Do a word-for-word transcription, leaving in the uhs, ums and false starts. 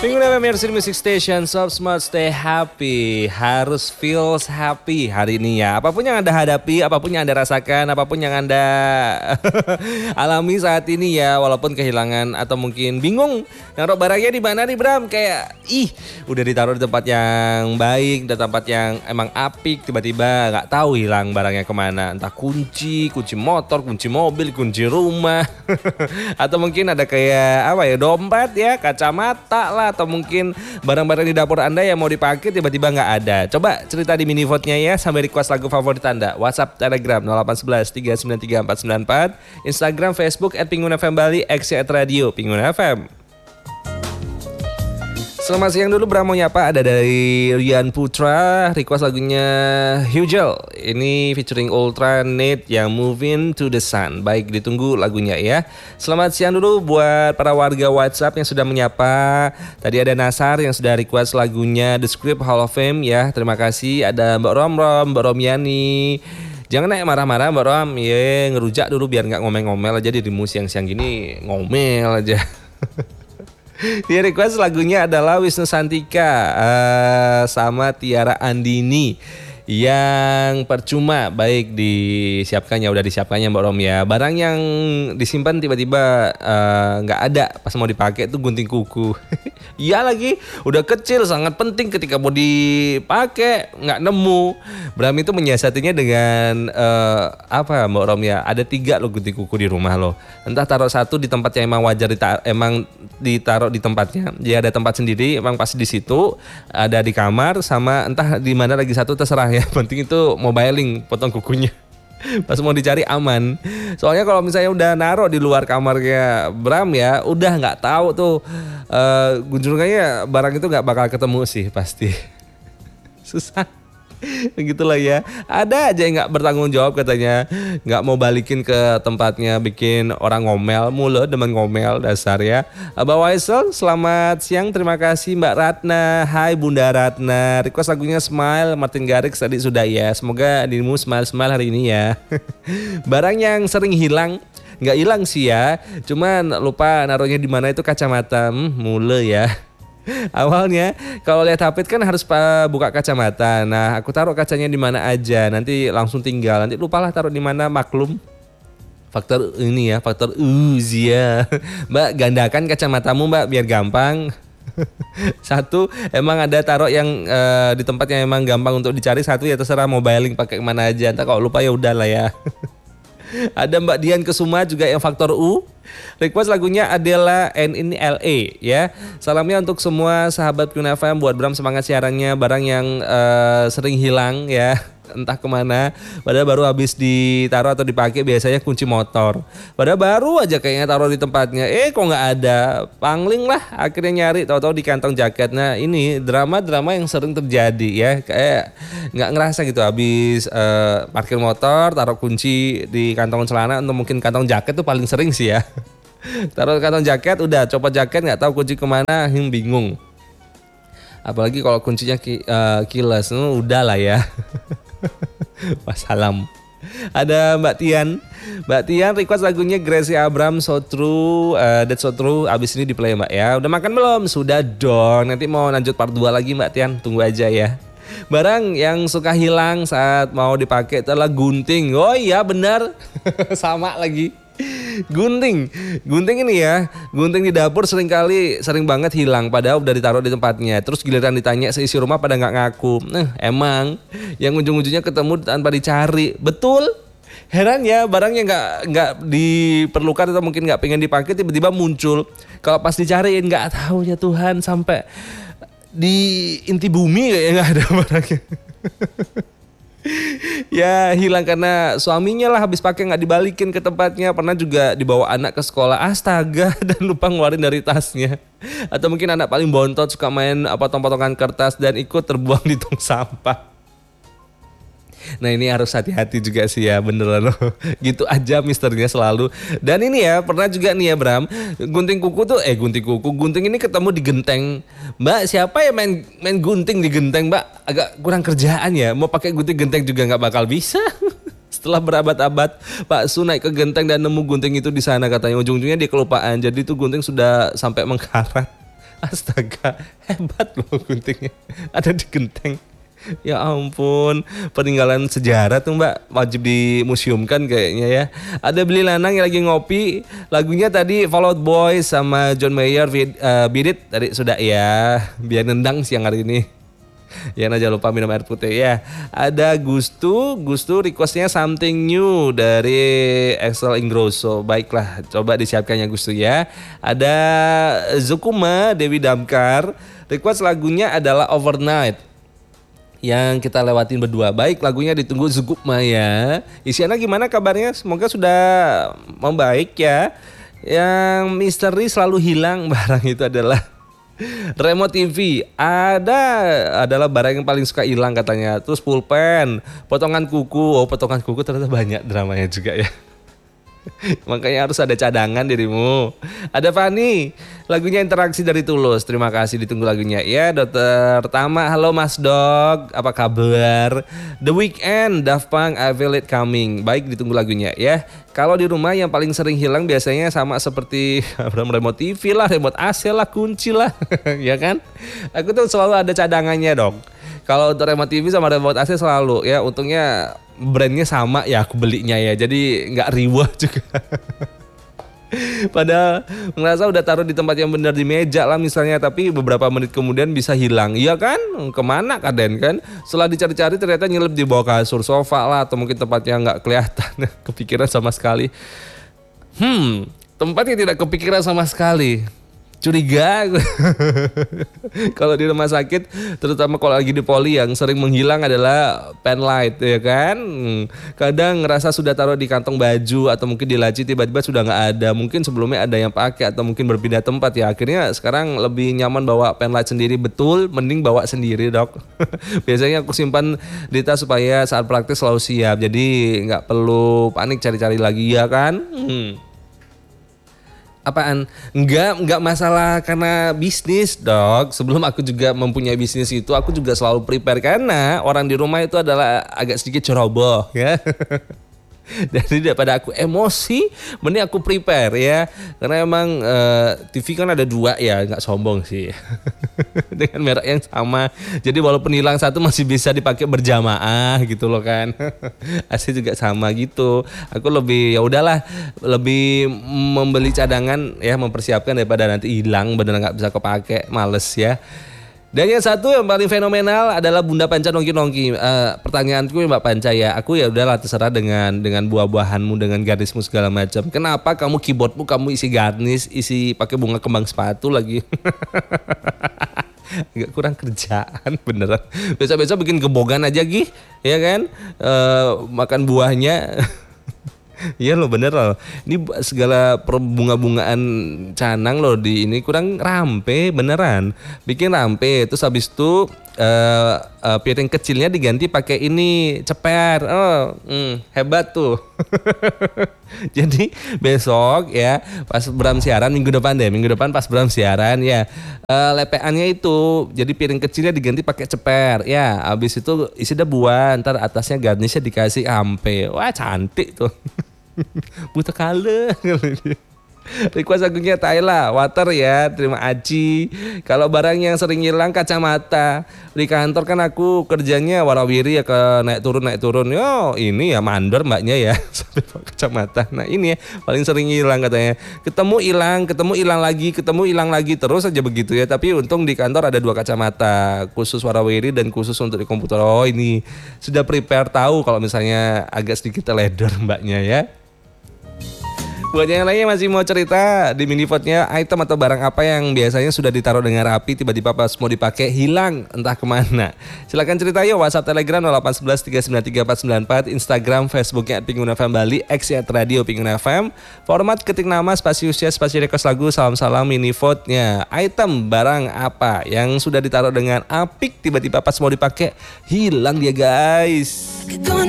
Pengguna F M Mercy Music Station, Sob Smart Stay Happy. Harus feels happy hari ini ya. Apapun yang Anda hadapi, apapun yang Anda rasakan, apapun yang Anda alami saat ini ya. Walaupun kehilangan atau mungkin bingung naruh barangnya di mana nih Bram. Kayak ih udah ditaruh di tempat yang baik, di tempat yang emang apik. Tiba-tiba gak tahu hilang barangnya kemana. Entah kunci, kunci motor, kunci mobil, kunci rumah. Atau mungkin ada kayak apa ya, dompet ya, kacamata lah, atau mungkin barang-barang di dapur Anda yang mau dipakai tiba-tiba nggak ada. Coba cerita di mini vote-nya ya, sambil request lagu favorit Anda. WhatsApp, Telegram nol delapan satu satu tiga sembilan tiga empat sembilan empat, Instagram, Facebook at Pingun F M Bali, X at Radio Pingun F M. Selamat siang dulu, Bram mau nyapa. Ada dari Rian Putra, request lagunya Hugel. Ini featuring Ultra Nate yang Moving to the Sun. Baik, ditunggu lagunya ya. Selamat siang dulu buat para warga WhatsApp yang sudah menyapa. Tadi ada Nasar yang sudah request lagunya The Script Hall of Fame ya. Terima kasih. Ada Mbak Rom Rom, Mbak Romiani. Jangan naik marah-marah Mbak Rom. Ya, ngerujak dulu biar gak ngomel-ngomel aja dirimu siang-siang gini. Ngomel aja. Dia request lagunya adalah Wisnu Santika uh, sama Tiara Andini yang percuma. Baik, disiapkannya, udah disiapkannya Mbak Rom ya. Barang yang disimpan tiba-tiba nggak uh, ada pas mau dipakai tuh gunting kuku. Iya lagi, udah kecil, sangat penting ketika mau dipakai nggak nemu. Bram itu menyiasatinya dengan uh, apa Mbak Rom ya? Ada tiga loh gunting kuku di rumah loh. Entah taruh satu di tempat yang emang wajar dita- emang ditaruh di tempatnya. Dia ada tempat sendiri, emang pasti di situ. Ada di kamar sama entah di mana lagi satu terserah ya. Penting itu mobiling, potong kukunya. Pas mau dicari aman. Soalnya kalau misalnya udah naruh di luar kamarnya Bram ya, udah nggak tahu tuh uh, gunjungannya barang itu nggak bakal ketemu sih pasti. Susah. Begitulah ya. Ada aja yang nggak bertanggung jawab katanya, nggak mau balikin ke tempatnya, bikin orang ngomel mulu, demen ngomel dasar ya. Abah Waisel, selamat siang, terima kasih Mbak Ratna. Hai Bunda Ratna, request lagunya Smile Martin Garrix tadi sudah ya. Semoga dirimu smile-smile hari ini ya. Barang yang sering hilang, nggak hilang sih ya, cuman lupa naruhnya di mana itu kacamata. Hmm, mule ya. Awalnya kalau lihat H P kan harus buka kacamata. Nah, aku taruh kacanya di mana aja, nanti langsung tinggal. Nanti lupalah taruh di mana, maklum. Faktor ini ya, faktor uzia. Mbak, gandakan kacamatamu Mbak biar gampang. Satu emang ada taruh yang uh, di tempat yang emang gampang untuk dicari. Satu ya terserah mobiling pakai mana aja. Entah kalau lupa ya udahlah ya. Ada Mbak Dian Kesuma juga yang faktor U. Request lagunya adalah N in L A ya. Salamnya untuk semua sahabat Pingun F M, buat Bram semangat siarannya. Barang yang uh, sering hilang ya, entah kemana, padahal baru habis ditaruh atau dipakai, biasanya kunci motor. Padahal baru aja kayaknya taruh di tempatnya, eh kok nggak ada. Pangling lah, akhirnya nyari, tahu-tahu di kantong jaket. Nah ini drama-drama yang sering terjadi ya, kayak nggak ngerasa gitu habis uh, parkir motor, taruh kunci di kantong celana atau mungkin kantong jaket tuh paling sering sih ya. Taruh kantong jaket, udah copot jaket nggak tahu kunci kemana, hmm, bingung. Apalagi kalau kuncinya ki, uh, kiles, uh, udah lah ya. Wassalam. Ada Mbak Tian. Mbak Tian request lagunya Gracie Abram, So True, uh, That's So True. Abis ini di play Mbak ya. Udah makan belum? Sudah dong. Nanti mau lanjut part dua lagi Mbak Tian. Tunggu aja ya. Barang yang suka hilang saat mau dipakai adalah gunting. Oh iya benar. Sama lagi. Gunting, gunting ini ya, gunting di dapur sering kali, sering banget hilang padahal udah ditaruh di tempatnya. Terus giliran ditanya seisi rumah pada nggak ngaku. Nah emang yang ujung-ujungnya ketemu tanpa dicari. Betul. Heran ya, barang yang nggak nggak diperlukan atau mungkin nggak pengen dipakai tiba-tiba muncul. Kalau pas dicariin nggak tahu ya Tuhan, sampai di inti bumi kayaknya nggak ada barangnya. Ya hilang karena suaminya lah habis pakai nggak dibalikin ke tempatnya. Pernah juga dibawa anak ke sekolah, astaga, dan lupa ngeluarin dari tasnya. Atau mungkin anak paling bontot suka main potong-potongan kertas dan ikut terbuang di tong sampah. Nah ini harus hati-hati juga sih ya, beneran loh. Gitu aja misternya selalu. Dan ini ya pernah juga nih ya Bram, gunting kuku tuh eh gunting kuku gunting ini ketemu di genteng. Mbak siapa ya main main gunting di genteng Mbak? Agak kurang kerjaan ya, mau pakai gunting genteng juga nggak bakal bisa. Setelah berabad-abad Pak Su naik ke genteng dan nemu gunting itu di sana, katanya ujung-ujungnya dia kelupaan. Jadi tuh gunting sudah sampai mengkarat. Astaga, hebat loh guntingnya. Ada di genteng. Ya ampun, peninggalan sejarah tuh Mbak, wajib dimuseumkan kayaknya ya. Ada Beli Lanang yang lagi ngopi, lagunya tadi Fall Out Boy sama John Mayer, uh, Beat It tadi sudah ya, biar nendang siang hari ini. Ya jangan lupa minum air putih ya. Ada Gustu, Gustu requestnya Something New dari Axel Ingrosso. Baiklah, coba disiapkannya Gustu ya. Ada Zukuma, Dewi Damkar, request lagunya adalah Overnight yang kita lewatin berdua. Baik, lagunya ditunggu Zukuma ya. Isyana gimana kabarnya? Semoga sudah membaik ya. Yang misteri selalu hilang barang itu adalah remote T V. Ada adalah barang yang paling suka hilang katanya. Terus pulpen, potongan kuku. Oh, potongan kuku ternyata banyak dramanya juga ya. Makanya harus ada cadangan dirimu. Ada Fani, lagunya Interaksi dari Tulus. Terima kasih, ditunggu lagunya ya. Dokter Tama, halo Mas Dog, apa kabar? The Weeknd, Daft Punk, I Feel It Coming. Baik, ditunggu lagunya ya. Kalau di rumah yang paling sering hilang biasanya sama seperti remote T V lah, remote A C lah, kunci lah. Ya kan? Aku tuh selalu ada cadangannya dong. Kalau untuk remote T V sama remote A C selalu ya, untungnya brandnya sama ya aku belinya ya, jadi nggak riwah juga. Padahal ngerasa udah taruh di tempat yang benar di meja lah misalnya, tapi beberapa menit kemudian bisa hilang. Iya kan? Kemana kaden kan? Setelah dicari-cari ternyata nyelip di bawah kasur, sofa lah, atau mungkin tempatnya nggak kelihatan. Kepikiran sama sekali. Hmm, tempatnya tidak kepikiran sama sekali. Curiga. Kalau di rumah sakit, terutama kalau lagi di poli, yang sering menghilang adalah pen light ya kan. Kadang ngerasa sudah taruh di kantong baju atau mungkin di laci, tiba-tiba sudah nggak ada. Mungkin sebelumnya ada yang pakai atau mungkin berpindah tempat ya. Akhirnya sekarang lebih nyaman bawa pen light sendiri. Betul, mending bawa sendiri dok. Biasanya aku simpan di tas supaya saat praktis selalu siap. Jadi nggak perlu panik cari-cari lagi ya kan. Hmm. Apaan? Enggak, enggak masalah karena bisnis dok. Sebelum aku juga mempunyai bisnis itu, aku juga selalu prepare karena orang di rumah itu adalah agak sedikit ceroboh ya. Jadi daripada aku emosi, mending aku prepare ya. Karena emang uh, T V kan ada dua ya, nggak sombong sih. Dengan merek yang sama. Jadi walaupun hilang satu masih bisa dipakai berjamaah gitu loh kan. A C juga sama gitu. Aku lebih ya udahlah, lebih membeli cadangan ya, mempersiapkan daripada nanti hilang bener nggak bisa kepake, males ya. Dan yang satu yang paling fenomenal adalah Bunda Panca nongki-nongki. Uh, pertanyaanku Mbak Panca ya, aku ya udahlah terserah dengan dengan buah-buahanmu, dengan garnismu segala macam. Kenapa kamu keyboardmu kamu isi garnis, isi pakai bunga kembang sepatu lagi? Agak kurang kerjaan beneran. Besok-besok bikin gebogan aja Gih, ya kan? Uh, makan buahnya. Iya loh, bener loh. Ini segala bunga-bungaan canang loh di ini kurang rampe beneran. Bikin rampe, terus habis itu uh, uh, piring kecilnya diganti pakai ini ceper. Oh, hmm, hebat tuh. Jadi besok ya pas Bram siaran minggu depan deh, minggu depan pas Bram siaran ya, uh, lepeannya itu jadi piring kecilnya diganti pakai ceper. Ya, habis itu isi dah buah, ntar atasnya garnisnya dikasih ampe. Wah cantik tuh. Buta kale. Request lagunya Tyla, Water ya. Terima Aci. Kalau barang yang sering hilang kacamata. Di kantor kan aku kerjanya warawiri ya, ke naik turun naik turun. Yo ini ya mandor mbaknya ya. Sampai pakai kacamata. Nah ini ya paling sering hilang katanya. Ketemu hilang, ketemu hilang lagi, ketemu hilang lagi, terus aja begitu ya. Tapi untung di kantor ada dua kacamata, khusus warawiri dan khusus untuk di komputer. Oh ini sudah prepare, tahu kalau misalnya agak sedikit teledor mbaknya ya. Buat yang lainnya masih mau cerita di Minifotnya, item atau barang apa yang biasanya sudah ditaruh dengan rapi, tiba-tiba pas mau dipakai hilang entah kemana. Silakan cerita yuk. WhatsApp, Telegram nol delapan satu satu tiga sembilan tiga empat sembilan empat, Instagram, Facebooknya at Pingun F M Bali, X at Radio Pingun F M. Format ketik nama, spasi usia, spasi request lagu, salam-salam Minifotnya. Item barang apa yang sudah ditaruh dengan apik, tiba-tiba pas mau dipakai hilang dia guys.